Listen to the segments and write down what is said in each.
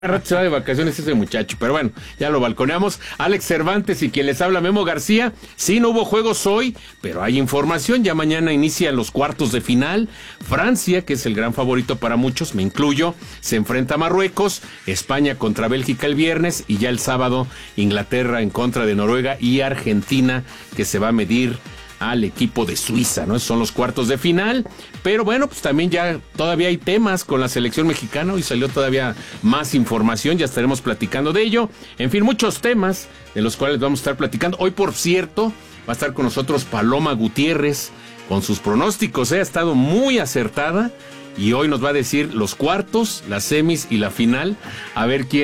rato se va de vacaciones ese muchacho, pero bueno, ya lo balconeamos. Alex Cervantes y quien les habla, Memo García. Sí, no hubo juegos hoy, pero hay información. Ya mañana inician los cuartos de final. Francia, que es el gran favorito para muchos, me incluyo, se enfrenta a Marruecos. España contra Bélgica el viernes. Y ya el sábado, Inglaterra en contra de Noruega. Y Argentina, que se va a medir al equipo de Suiza, ¿no? Esos son los cuartos de final, pero bueno, pues también ya todavía hay temas con la selección mexicana, y salió todavía más información, ya estaremos platicando de ello. En fin, muchos temas de los cuales vamos a estar platicando. Hoy, por cierto, va a estar con nosotros Paloma Gutiérrez con sus pronósticos, ha estado muy acertada, y hoy nos va a decir los cuartos, las semis y la final, a ver quién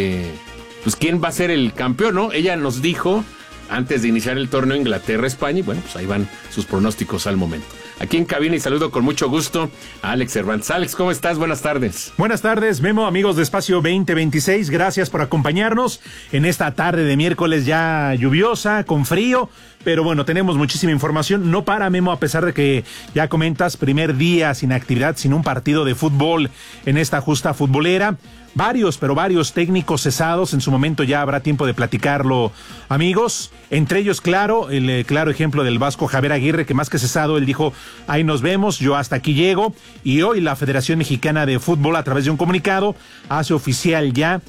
pues quién va a ser el campeón, ¿no? Ella nos dijo antes de iniciar el torneo Inglaterra-España, y bueno, pues ahí van sus pronósticos al momento. Aquí en cabina, y saludo con mucho gusto a Alex Cervantes. Alex, ¿cómo estás? Buenas tardes. Buenas tardes, Memo, amigos de Espacio 2026. Gracias por acompañarnos en esta tarde de miércoles ya lluviosa, con frío. Pero bueno, tenemos muchísima información. No para, Memo, a pesar de que ya comentas, primer día sin actividad, sin un partido de fútbol en esta justa futbolera. Varios técnicos cesados. En su momento ya habrá tiempo de platicarlo, amigos. Entre ellos, claro, el claro ejemplo del vasco Javier Aguirre, que más que cesado, él dijo, ahí nos vemos, yo hasta aquí llego. Y hoy la Federación Mexicana de Fútbol, a través de un comunicado, hace oficial ya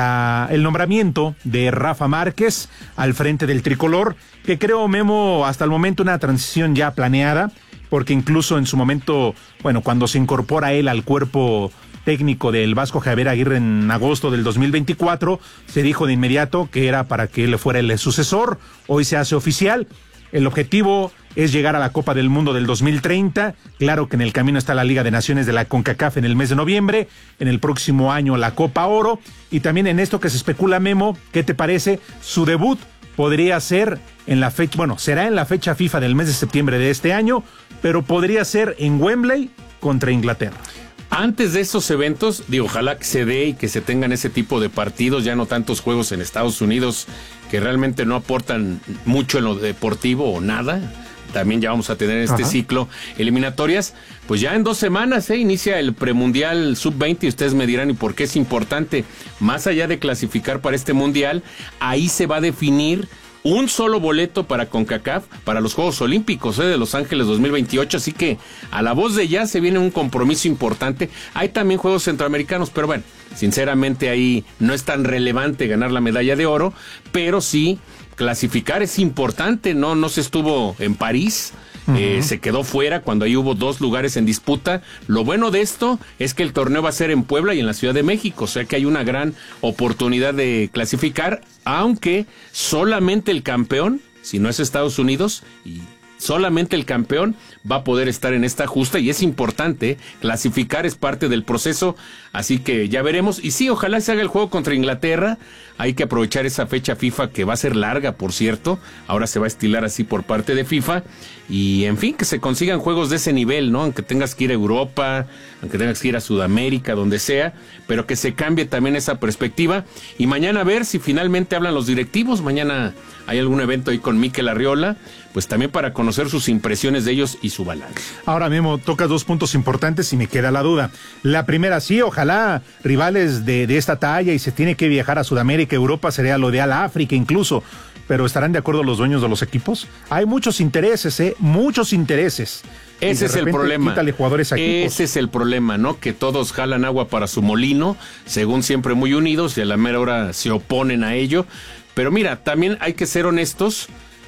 el nombramiento de Rafa Márquez al frente del tricolor, que creo, Memo, hasta el momento una transición ya planeada, porque incluso en su momento, bueno, cuando se incorpora él al cuerpo técnico del vasco Javier Aguirre en agosto del 2024, se dijo de inmediato que era para que él fuera el sucesor. Hoy se hace oficial. El objetivo es llegar a la Copa del Mundo del 2030. Claro que en el camino está la Liga de Naciones de la CONCACAF en el mes de noviembre. En el próximo año la Copa Oro. Y también en esto que se especula, Memo, ¿qué te parece? Su debut podría ser en la fecha, bueno, será en la fecha FIFA del mes de septiembre de este año, pero podría ser en Wembley contra Inglaterra. Antes de estos eventos, ojalá que se dé y que se tengan ese tipo de partidos, ya no tantos juegos en Estados Unidos que realmente no aportan mucho en lo deportivo o nada. También ya vamos a tener este ciclo eliminatorias. Pues ya en 2 semanas inicia el premundial sub-20, y ustedes me dirán, ¿y por qué es importante? Más allá de clasificar para este mundial, ahí se va a definir un solo boleto para CONCACAF para los Juegos Olímpicos de Los Ángeles 2028, así que a la voz de ya se viene un compromiso importante. Hay también Juegos Centroamericanos, pero bueno, sinceramente ahí no es tan relevante ganar la medalla de oro, pero sí clasificar es importante, no se estuvo en París. Se quedó fuera cuando ahí hubo 2 lugares en disputa. Lo bueno de esto es que el torneo va a ser en Puebla y en la Ciudad de México, o sea que hay una gran oportunidad de clasificar, aunque solamente el campeón, si no es Estados Unidos, y solamente el campeón va a poder estar en esta justa, y es importante, clasificar es parte del proceso, así que ya veremos. Y sí, ojalá se haga el juego contra Inglaterra. Hay que aprovechar esa fecha FIFA, que va a ser larga, por cierto, ahora se va a estilar así por parte de FIFA, y en fin, que se consigan juegos de ese nivel, ¿no? Aunque tengas que ir a Europa, aunque tengas que ir a Sudamérica, donde sea, pero que se cambie también esa perspectiva. Y mañana a ver si finalmente hablan los directivos. Mañana hay algún evento ahí con Mikel Arriola, pues también para conocer sus impresiones de ellos y su balance. Ahora, Memo, tocas 2 puntos importantes y me queda la duda. La primera, sí, ojalá rivales de esta talla, y se tiene que viajar a Sudamérica, Europa, sería lo ideal, a África incluso, pero ¿estarán de acuerdo los dueños de los equipos? Hay muchos intereses, muchos intereses. Ese es el problema. Quítale jugadores a equipos. Ese es el problema, ¿no? Que todos jalan agua para su molino, según siempre muy unidos, y a la mera hora se oponen a ello. Pero mira, también hay que ser honestos.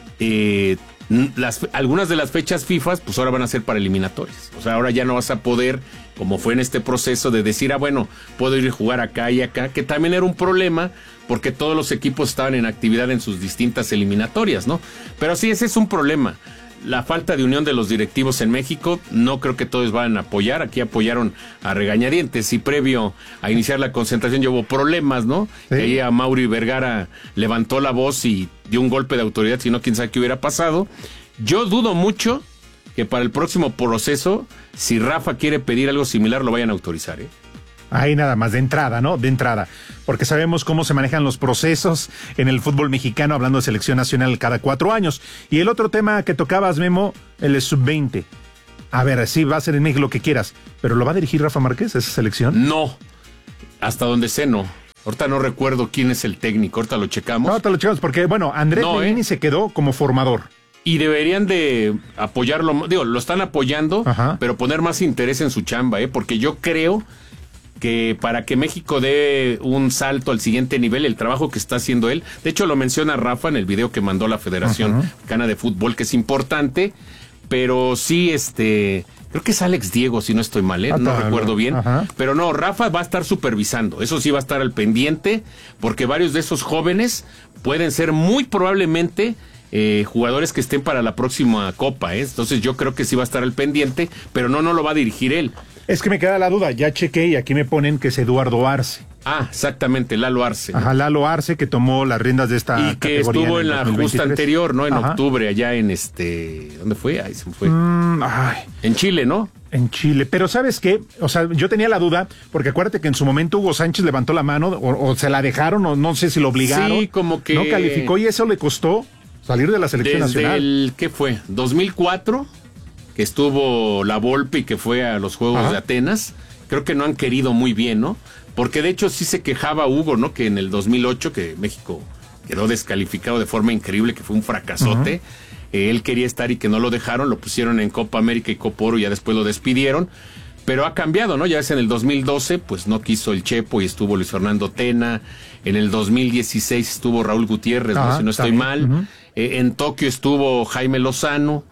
Algunas de las fechas FIFA, pues ahora van a ser para eliminatorias. O sea, ahora ya no vas a poder, como fue en este proceso, de decir, bueno, puedo ir a jugar acá y acá, que también era un problema, porque todos los equipos estaban en actividad en sus distintas eliminatorias, ¿no? Pero sí, ese es un problema. La falta de unión de los directivos en México, no creo que todos van a apoyar. Aquí apoyaron a regañadientes, y previo a iniciar la concentración ya hubo problemas, ¿no? Sí. Ahí a Mauri Vergara levantó la voz y dio un golpe de autoridad, si no, quién sabe qué hubiera pasado. Yo dudo mucho que para el próximo proceso, si Rafa quiere pedir algo similar, lo vayan a autorizar, Ahí nada más, de entrada, ¿no? De entrada. Porque sabemos cómo se manejan los procesos en el fútbol mexicano, hablando de selección nacional cada 4 años. Y el otro tema que tocabas, Memo, el sub-20. A ver, sí, va a ser en México lo que quieras, pero ¿lo va a dirigir Rafa Márquez, esa selección? No, hasta donde sé, no. Ahorita no recuerdo quién es el técnico, ahorita lo checamos. No, ahorita lo checamos, porque, bueno, Andrés Lilini se quedó como formador. Y deberían de apoyarlo, lo están apoyando, pero poner más interés en su chamba, porque yo creo que para que México dé un salto al siguiente nivel, el trabajo que está haciendo él, de hecho lo menciona Rafa en el video que mandó la Federación Mexicana de Fútbol, que es importante, pero sí, creo que es Alex Diego, si no estoy mal, no recuerdo bien, pero no, Rafa va a estar supervisando, eso sí va a estar al pendiente, porque varios de esos jóvenes pueden ser muy probablemente jugadores que estén para la próxima Copa, entonces yo creo que sí va a estar al pendiente, pero no lo va a dirigir él. Es que me queda la duda, ya chequé y aquí me ponen que es Eduardo Arce. Ah, exactamente, Lalo Arce. Ajá, Lalo Arce, que tomó las riendas de esta y que estuvo en la justa anterior, ¿no? En octubre, allá en ¿dónde fue? Ahí se me fue. En Chile, ¿no? En Chile, pero ¿sabes qué? O sea, yo tenía la duda, porque acuérdate que en su momento Hugo Sánchez levantó la mano, o se la dejaron, o no sé si lo obligaron. Sí, como que... No calificó y eso le costó salir de la selección nacional. ¿Qué fue? 2004... que estuvo la Volpe y que fue a los Juegos de Atenas, creo que no han querido muy bien, ¿no? Porque de hecho sí se quejaba Hugo, ¿no? Que en el 2008, que México quedó descalificado de forma increíble, que fue un fracasote, él quería estar y que no lo dejaron, lo pusieron en Copa América y Copa Oro y ya después lo despidieron, pero ha cambiado, ¿no? Ya ves, en el 2012, pues no quiso el Chepo y estuvo Luis Fernando Tena, en el 2016 estuvo Raúl Gutiérrez, si no estoy mal, en Tokio estuvo Jaime Lozano,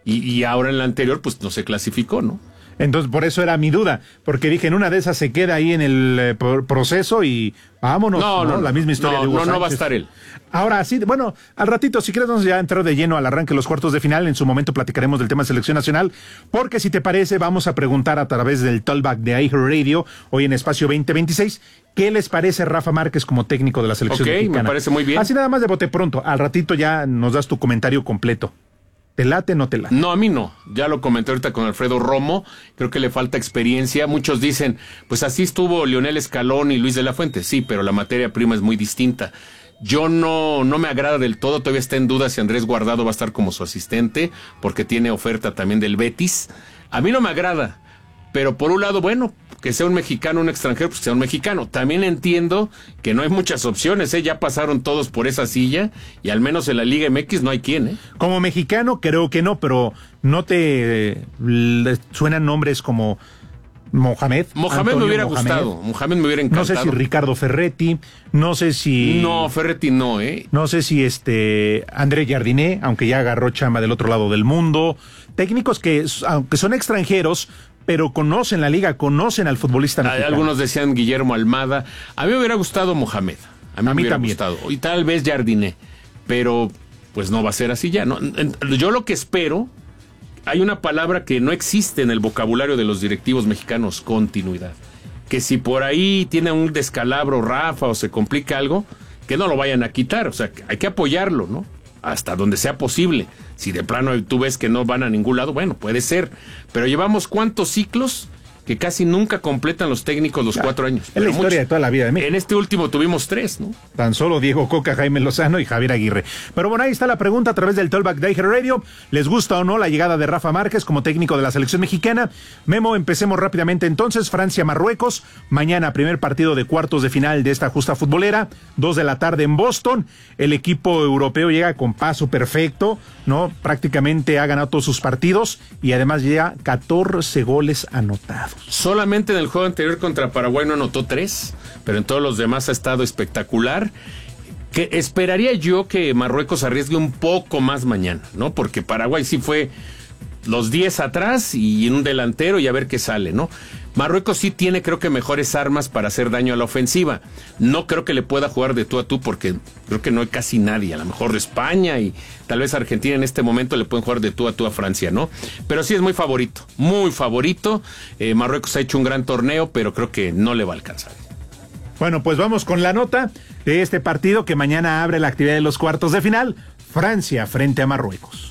y ahora en la anterior, pues no se clasificó, ¿no? Entonces, por eso era mi duda, porque dije, en una de esas se queda ahí en el proceso y vámonos. No, la misma historia de Hugo Sánchez. No va a estar él. Ahora sí, bueno, al ratito, si quieres, vamos ya a entrar de lleno al arranque de los cuartos de final. En su momento platicaremos del tema de selección nacional, porque si te parece, vamos a preguntar a través del Talkback de iHeartRadio, hoy en Espacio 2026, ¿qué les parece Rafa Márquez como técnico de la selección mexicana? Me parece muy bien. Así nada más de bote pronto, al ratito ya nos das tu comentario completo. ¿Te late o no te late? No, a mí no. Ya lo comenté ahorita con Alfredo Romo. Creo que le falta experiencia. Muchos dicen, pues así estuvo Lionel Scaloni y Luis de la Fuente. Sí, pero la materia prima es muy distinta. Yo no me agrada del todo. Todavía está en duda si Andrés Guardado va a estar como su asistente, porque tiene oferta también del Betis. A mí no me agrada. Pero por un lado, bueno, que sea un mexicano, un extranjero, pues que sea un mexicano. También entiendo que no hay muchas opciones, ya pasaron todos por esa silla y al menos en la Liga MX no hay quien, Como mexicano creo que no, pero ¿no te suenan nombres como Mohamed? Mohamed me hubiera gustado, Mohamed me hubiera encantado. No sé si Ricardo Ferretti, no sé si... No, Ferretti no, No sé si André Jardiné, aunque ya agarró chamba del otro lado del mundo. Técnicos que, aunque son extranjeros, pero conocen la liga, conocen al futbolista mexicano. Algunos decían Guillermo Almada. A mí me hubiera gustado Mohamed. A mí me hubiera también gustado. Y tal vez Jardiné. Pero pues no va a ser así ya, ¿no? Yo lo que espero, hay una palabra que no existe en el vocabulario de los directivos mexicanos: continuidad. Que si por ahí tiene un descalabro Rafa o se complica algo, que no lo vayan a quitar. O sea, hay que apoyarlo, ¿no? Hasta donde sea posible. Si de plano tú ves que no van a ningún lado, bueno, puede ser. Pero llevamos ¿cuántos ciclos? Que casi nunca completan los técnicos los 4 años. Es la historia de toda la vida de México. En este último tuvimos 3, ¿no? Tan solo Diego Coca, Jaime Lozano y Javier Aguirre. Pero bueno, ahí está la pregunta a través del Talkback de iHeartRadio. ¿Les gusta o no la llegada de Rafa Márquez como técnico de la selección mexicana? Memo, empecemos rápidamente entonces. Francia-Marruecos. Mañana, primer partido de cuartos de final de esta justa futbolera. 2 de la tarde en Boston. El equipo europeo llega con paso perfecto, ¿no? Prácticamente ha ganado todos sus partidos y además llega 14 goles anotados. Solamente en el juego anterior contra Paraguay no anotó 3, pero en todos los demás ha estado espectacular. Que esperaría yo que Marruecos arriesgue un poco más mañana, ¿no? Porque Paraguay sí fue los 10 atrás y un delantero y a ver qué sale, ¿no? Marruecos sí tiene, creo que, mejores armas para hacer daño a la ofensiva. No creo que le pueda jugar de tú a tú porque creo que no hay casi nadie. A lo mejor España y tal vez Argentina en este momento le pueden jugar de tú a Francia, ¿no? Pero sí es muy favorito, muy favorito. Marruecos ha hecho un gran torneo, pero creo que no le va a alcanzar. Bueno, pues vamos con la nota de este partido que mañana abre la actividad de los cuartos de final. Francia frente a Marruecos.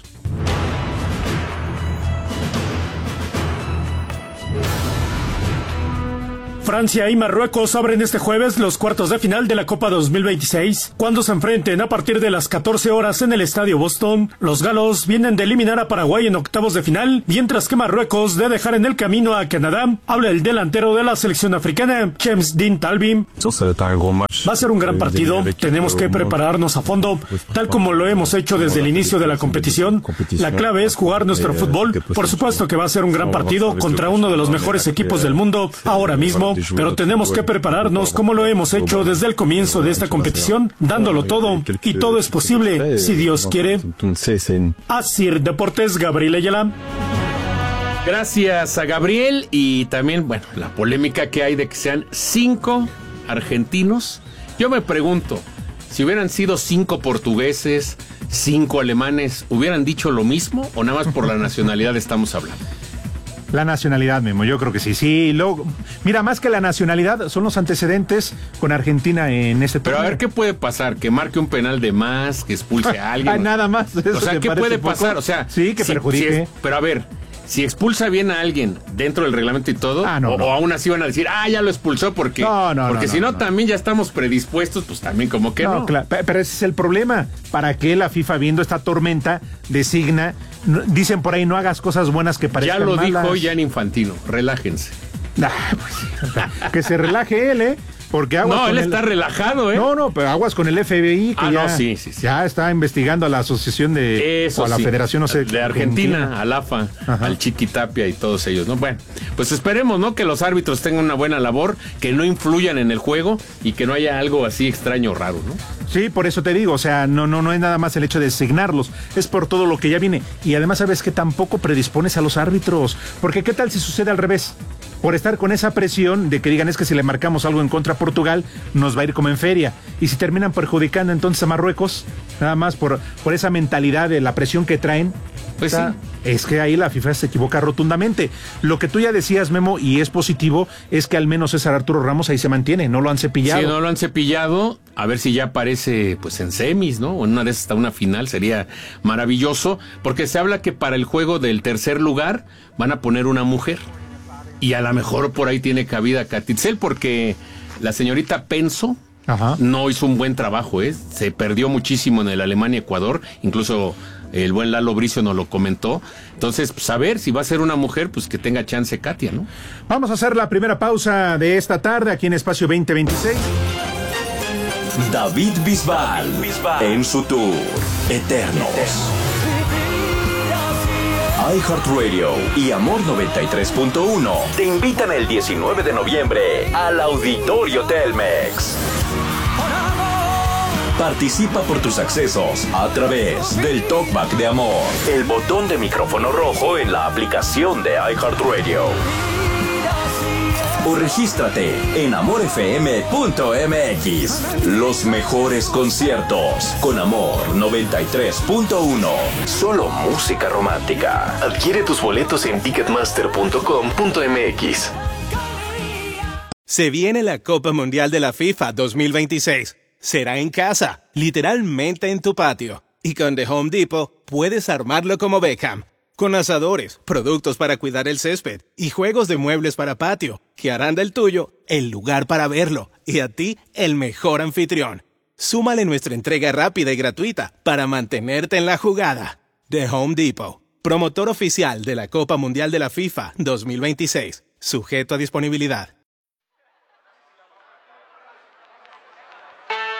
Francia y Marruecos abren este jueves los cuartos de final de la Copa 2026, cuando se enfrenten a partir de las 14 horas en el Estadio Boston. Los galos vienen de eliminar a Paraguay en octavos de final, mientras que Marruecos de dejar en el camino a Canadá. Habla el delantero de la selección africana, James Dean Talby. Va a ser un gran partido, tenemos que prepararnos a fondo, tal como lo hemos hecho desde el inicio de la competición. La clave es jugar nuestro fútbol. Por supuesto que va a ser un gran partido contra uno de los mejores equipos del mundo ahora mismo, pero tenemos que prepararnos como lo hemos hecho desde el comienzo de esta competición, dándolo todo, y todo es posible, si Dios quiere. Asir Deportes, Gabriel Ayala. Gracias a Gabriel, y también, bueno, la polémica que hay de que sean 5 argentinos. Yo me pregunto, si hubieran sido 5 portugueses, 5 alemanes, ¿hubieran dicho lo mismo o nada más por la nacionalidad estamos hablando? La nacionalidad, Memo, yo creo que sí. Sí, luego, mira, más que la nacionalidad, son los antecedentes con Argentina en este torneo. Pero a ver, ¿qué puede pasar? ¿Que marque un penal de más? ¿Que expulse a alguien? Nada más. O sea, ¿qué puede pasar? O sea, sí, que perjudique. Pero a ver, si expulsa bien a alguien dentro del reglamento y todo, o aún así van a decir, ya lo expulsó porque si no, también ya estamos predispuestos, pues también como que no. Claro, pero ese es el problema. ¿Para qué la FIFA, viendo esta tormenta, designa? Dicen por ahí, no hagas cosas buenas que parezcan malas. Ya lo dijo Gianni Infantino, relájense. Pues, que se relaje él, porque aguas. No, él está relajado, No, pero aguas con el FBI, que sí. Ya está investigando a la asociación o a la federación, no sé. De Argentina, al AFA, al Chiqui Tapia y todos ellos, ¿no? Bueno, pues esperemos, ¿no? Que los árbitros tengan una buena labor, que no influyan en el juego y que no haya algo así extraño o raro, ¿no? Sí, por eso te digo, o sea, no es nada más el hecho de designarlos, es por todo lo que ya viene. Y además sabes que tampoco predispones a los árbitros, porque ¿qué tal si sucede al revés? Por estar con esa presión de que digan, es que si le marcamos algo en contra a Portugal, nos va a ir como en feria. Y si terminan perjudicando entonces a Marruecos, nada más por esa mentalidad de la presión que traen, pues sí. Es que ahí la FIFA se equivoca rotundamente. Lo que tú ya decías, Memo, y es positivo, es que al menos César Arturo Ramos ahí se mantiene, no lo han cepillado. Sí, no lo han cepillado, a ver si ya aparece pues en semis, ¿no? O en una de esas hasta una final, sería maravilloso, porque se habla que para el juego del tercer lugar van a poner una mujer. Y a lo mejor por ahí tiene cabida Catitzel, porque la señorita Penso no hizo un buen trabajo, se perdió muchísimo en el Alemania-Ecuador, incluso el buen Lalo Bricio nos lo comentó. Entonces, pues a ver si va a ser una mujer, pues que tenga chance Katia, ¿no? Vamos a hacer la primera pausa de esta tarde aquí en Espacio 2026. David Bisbal en su tour Eternos. iHeartRadio y Amor 93.1 te invitan el 19 de noviembre al Auditorio Telmex. Participa por tus accesos a través del Talkback de Amor, el botón de micrófono rojo en la aplicación de iHeartRadio. O regístrate en amorfm.mx. Los mejores conciertos con Amor 93.1. Solo música romántica. Adquiere tus boletos en ticketmaster.com.mx. Se viene la Copa Mundial de la FIFA 2026. Será en casa, literalmente en tu patio. Y con The Home Depot puedes armarlo como Beckham. Con asadores, productos para cuidar el césped y juegos de muebles para patio, que harán del tuyo el lugar para verlo y a ti el mejor anfitrión. Súmale nuestra entrega rápida y gratuita para mantenerte en la jugada. The Home Depot, promotor oficial de la Copa Mundial de la FIFA 2026. Sujeto a disponibilidad.